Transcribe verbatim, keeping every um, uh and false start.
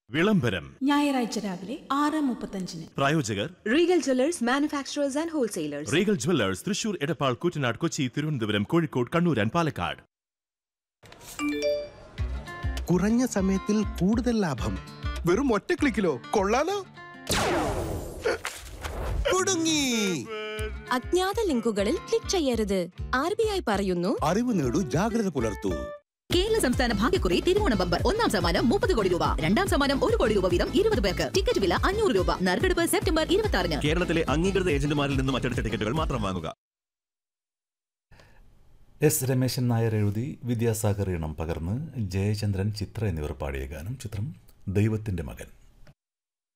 വിളംബരം ഞായറാഴ്ച രാവിലെ ആറ് മുപ്പത്തഞ്ചിന്. പ്രായോജകർ Regal Jewellers manufacturers and wholesalers. Regal Jewellers Thrissur, Edappal, Koottanad, Kochi, Thiruvananthapuram, Kozhikode, Kannur and Palakkad. കുറഞ്ഞ സമയത്തിൽ കൂടുതൽ ലാഭം വെറും ഒറ്റ ക്ലിക്കിലോ? കൊള്ളാലോ. കുടുങ്ങി. അജ്ഞാത ലിങ്കുകളിൽ ക്ലിക്ക് ചെയ്യരുത്. ആർ ബി ഐ പറയുന്നു, അറിവ് നേടൂ, ജാഗ്രത പുലർത്തൂ. കേരള സംസ്ഥാന ഭാഗ്യക്കുറി തിരുവോണ ബമ്പർ. ഒന്നാം സമ്മാനം മുപ്പത് കോടി രൂപ, രണ്ടാം സമ്മാനം ഒരു കോടി രൂപ വീതം ഇരുപത് പേർക്ക്. ടിക്കറ്റ് വില അഞ്ഞൂറ് രൂപ. നറുക്കെടുപ്പ് സെപ്റ്റംബർ ഇരുപത്തി ആറിന്. കേരളത്തിലെ അംഗീകൃത ഏജന്റുമാരിൽ നിന്നും മറ്റെടുത്ത ടിക്കറ്റുകൾ മാത്രം വാങ്ങുക. എസ് രമേശൻ നായർ എഴുതി വിദ്യാസാഗർ ഈണം പകർന്ന് ജയചന്ദ്രൻ, ചിത്ര എന്നിവർ പാടിയ ഗാനം. ചിത്രം ദൈവത്തിൻ്റെ മകൻ.